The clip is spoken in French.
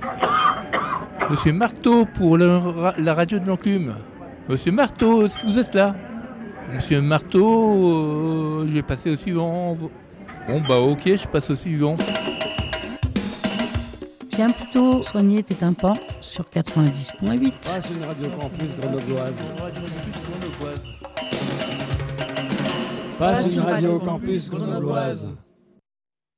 Monsieur Marteau pour la radio de l'enclume. Monsieur Marteau, est-ce que vous êtes là? Monsieur Marteau, je vais passer au suivant. Bon bah ok, je passe au suivant. Viens plutôt soigner tes tympans sur 90.8. Passe une radio campus grenobloise. Passe une radio campus grenobloise.